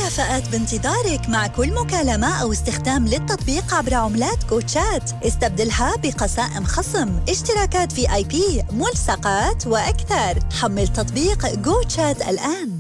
مكافآت بانتظارك مع كل مكالمة أو استخدام للتطبيق عبر عملات كوتشات. استبدلها بقسائم خصم، اشتراكات VIP، ملصقات وأكثر. حمل تطبيق GoChat الآن.